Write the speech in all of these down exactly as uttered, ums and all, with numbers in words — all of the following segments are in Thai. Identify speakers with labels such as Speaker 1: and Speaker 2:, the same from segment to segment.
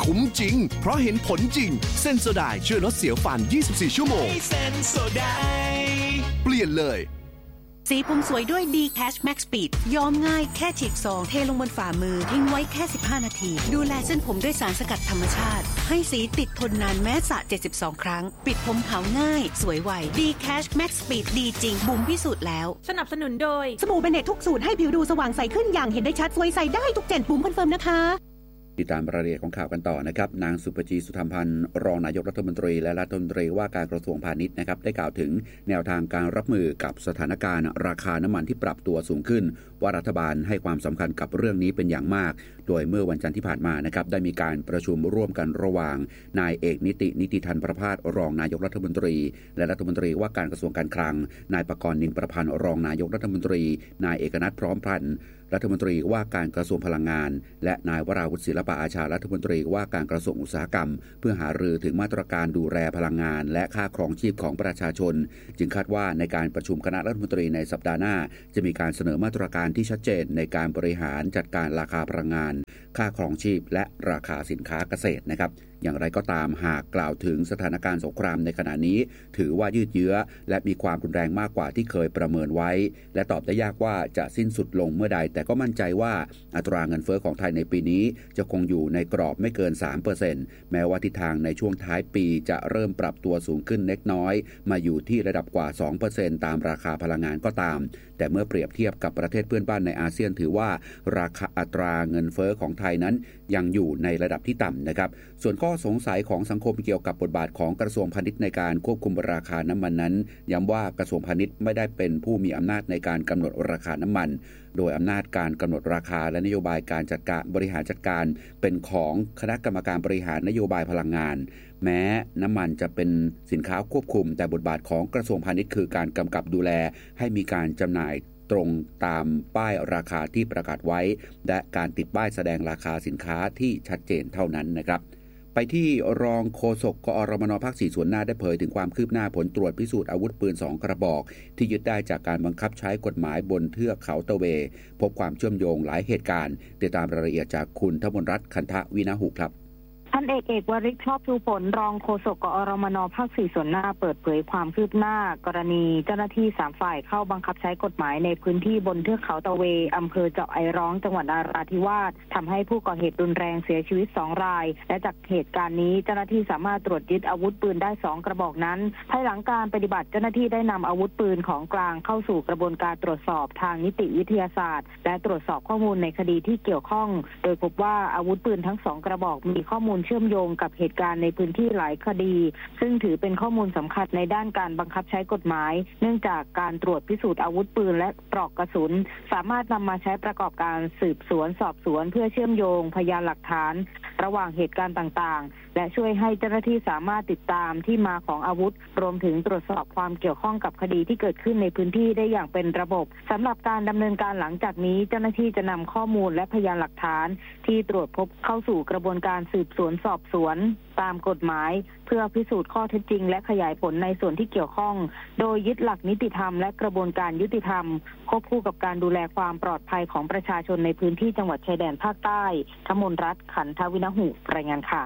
Speaker 1: คุ้มจริงเพราะเห็นผลจริงเซนโซไดช่วยลดเสียวฟันยี่สิบสี่ชั่วโมงเซนโซไดเปลี่ยนเลย
Speaker 2: สีผมสวยด้วย D-Cash Max Speed ย้อมง่ายแค่ฉีกซองเทลงบนฝ่ามือทิ้งไว้แค่สิบห้านาทีดูแลเส้นผมด้วยสารสกัดธรรมชาติให้สีติดทนนานแม้สระเจ็ดสิบสองครั้งปิดผมขาวง่ายสวยไว D-Cash Max Speed ดีจริงบุ๋มพิสูจน์แล้ว
Speaker 3: สนับสนุนโดย
Speaker 2: สบู่เบเนตทุกสูตรให้ผิวดูสว่างใสขึ้นอย่างเห็นได้ชัดสวยใสได้ทุกเจนบุ๋มคอนเฟิร์มนะคะ
Speaker 4: ติดตามรายละเอียดของข่าวกันต่อนะครับนางสุปจีสุธรรมพันธ์รองนายกรัฐมนตรีและรัฐมนตรีว่าการกระทรวงพาณิชย์นะครับได้กล่าวถึงแนวทางการรับมือกับสถานการณ์ราคาน้ำมันที่ปรับตัวสูงขึ้นว่ารัฐบาลให้ความสำคัญกับเรื่องนี้เป็นอย่างมากโดยเมื่อวันจันทร์ที่ผ่านมานะครับได้มีการประชุมร่วมกันระหว่างนายเอกนิตินิติธันประภาสรองนายกรัฐมนตรีและรัฐมนตรีว่าการกระทรวงการคลังนายปกรณ์นินประพันธ์รองนายกรัฐมนตรีนายเอกนัทพร้อมพันธ์รัฐมนตรีว่าการกระทรวงพลังงานและนายวราวุฒิศิลปอาชารัฐมนตรีว่าการกระทรวงอุตสาหกรรมเพื่อหารือถึงมาตรการดูแลพลังงานและค่าครองชีพของประชาชนจึงคาดว่าในการประชุมคณะรัฐมนตรีในสัปดาห์หน้าจะมีการเสนอมาตรการที่ชัดเจนในการบริหารจัดการราคาพลังงานค่าครองชีพและราคาสินค้าเกษตรนะครับอย่างไรก็ตามหากกล่าวถึงสถานการณ์สงครามในขณะนี้ถือว่ายืดเยื้อและมีความรุนแรงมากกว่าที่เคยประเมินไว้และตอบได้ยากว่าจะสิ้นสุดลงเมื่อใดแต่ก็มั่นใจว่าอัตราเงินเฟ้อของไทยในปีนี้จะคงอยู่ในกรอบไม่เกิน สามเปอร์เซ็นต์ แม้ว่าทิศทางในช่วงท้ายปีจะเริ่มปรับตัวสูงขึ้นเล็กน้อยมาอยู่ที่ระดับกว่า สองเปอร์เซ็นต์ ตามราคาพลังงานก็ตามแต่เมื่อเปรียบเทียบกับประเทศเพื่อนบ้านในอาเซียนถือว่าราคาอัตราเงินเฟ้อของไทยนั้นยังอยู่ในระดับที่ต่ำนะครับส่วนข้อสงสัยของสังคมเกี่ยวกับบทบาทของกระทรวงพาณิชย์ในการควบคุมราคาน้ำมันนั้นย้ำว่ากระทรวงพาณิชย์ไม่ได้เป็นผู้มีอำนาจในการกำหนดราคาน้ำมันโดยอำนาจการกำหนดราคาและนโยบายการจัดการบริหารจัดการเป็นของคณะกรรมการบริหารนโยบายพลังงานแม้น้ำมันจะเป็นสินค้าควบคุมแต่บทบาทของกระทรวงพาณิชย์คือการกำกับดูแลให้มีการจำหน่ายตรงตามป้ายราคาที่ประกาศไว้และการติดป้ายแสดงราคาสินค้าที่ชัดเจนเท่านั้นนะครับไปที่รองโฆษกกอรมนภาคสี่ส่วนหน้าได้เผยถึงความคืบหน้าผลตรวจพิสูจน์อาวุธปืนสองกระบอกที่ยึดได้จากการบังคับใช้กฎหมายบนเทือกเขาตะเวพบความเชื่อมโยงหลายเหตุการณ์ติดตามรายละเอียดจากคุณธมนรัตน์คันทวินาหุครับ
Speaker 5: พันเอกเอกวริศชอบชูผลรองโฆษกกอรมนภาคสี่ส่วนหน้าเปิดเผยความคืบหน้ากรณีเจ้าหน้าที่สามฝ่ายเข้าบังคับใช้กฎหมายในพื้นที่บนเทือกเขาตะเวอำเภอเจาะไอร้องจังหวัดนราธิวาสทำให้ผู้ก่อเหตุรุนแรงเสียชีวิตสองรายและจากเหตุการณ์นี้เจ้าหน้าที่สามารถตรวจยึดอาวุธปืนได้สองกระบอกนั้นภายหลังการปฏิบัติเจ้าหน้าที่ได้นำอาวุธปืนของกลางเข้าสู่กระบวนการตรวจสอบทางนิติวิทยาศาสตร์และตรวจสอบข้อมูลในคดีที่เกี่ยวข้องโดยพบว่าอาวุธปืนทั้งสองกระบอกมีข้อมูลเชื่อมโยงกับเหตุการณ์ในพื้นที่หลายคดีซึ่งถือเป็นข้อมูลสำคัญในด้านการบังคับใช้กฎหมายเนื่องจากการตรวจพิสูจน์อาวุธปืนและปลอกกระสุนสามารถนำมาใช้ประกอบการสืบสวนสอบสวนเพื่อเชื่อมโยงพยานหลักฐานระหว่างเหตุการณ์ต่างๆและช่วยให้เจ้าหน้าที่สามารถติดตามที่มาของอาวุธรวมถึงตรวจสอบความเกี่ยวข้องกับคดีที่เกิดขึ้นในพื้นที่ได้อย่างเป็นระบบสำหรับการดำเนินการหลังจากนี้เจ้าหน้าที่จะนำข้อมูลและพยานหลักฐานที่ตรวจพบเข้าสู่กระบวนการสืบสวนสอบสวนตามกฎหมายเพื่อพิสูจน์ข้อเท็จจริงและขยายผลในส่วนที่เกี่ยวข้องโดยยึดหลักนิติธรรมและกระบวนการยุติธรรมควบคู่กับการดูแลความปลอดภัยของประชาชนในพื้นที่จังหวัดชายแดนภาคใต้ธมนรัตน์ขันทวินาหุรายงานค่ะ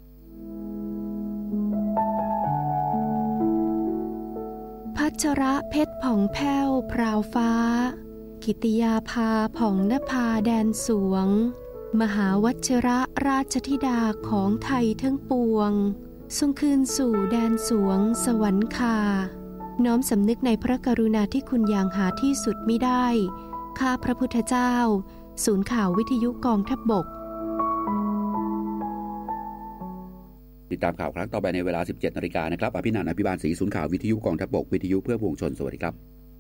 Speaker 6: พัชระเพชรผ่องแผ้วพราวฟ้ากิติยาภาผ่องนภาแดนสวงมหาวัชระราชธิดาของไทยทั้งปวงทรงคืนสู่แดนสวงสวรรคาน้อมสำนึกในพระกรุณาธิคุณอย่างหาที่สุดมิได้ข้าพระพุทธเจ้าศูนย์ข่าววิทยุกองทัพบก
Speaker 4: ติดตามข่าวครั้งต่อไปในเวลา สิบเจ็ดนาฬิกานะครับอภินันท์ อภิบาลศรีศูนย์ข่าววิทยุกองทัพบกวิทยุเพื่อปวงชนสวัสดีครับ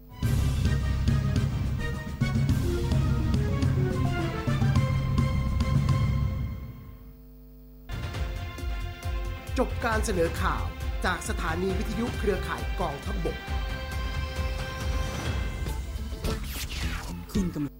Speaker 7: จบการเสนอข่าวจากสถานีวิทยุเครือข่ายกองทัพบกคุณกำลัง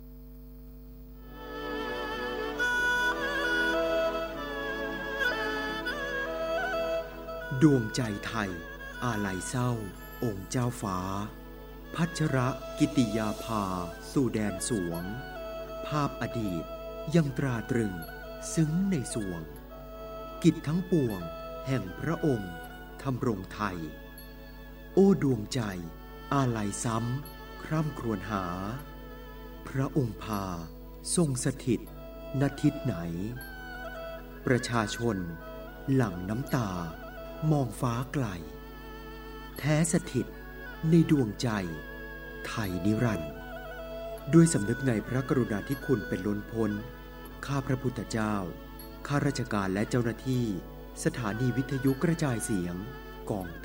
Speaker 7: ดวงใจไทยอาลัยเศร้าองค์เจ้าฟ้าพัชระกิติยาภาสู่แดนสวงภาพอดีตยังตราตรึงซึ้งในสวงกิจทั้งปวงแห่งพระองค์ทำรงไทยโอ้ดวงใจอาลัยซ้ำคร่ำครวญหาพระองค์พาทรงสถิตณทิศไหนประชาชนหลั่งน้ำตามองฟ้าไกลแท้สถิตในดวงใจไทยนิรันดร์ด้วยสำนึกในพระกรุณาธิคุณเป็นล้นพ้นข้าพระพุทธเจ้าข้าราชการและเจ้าหน้าที่สถานีวิทยุกระจายเสียงกอง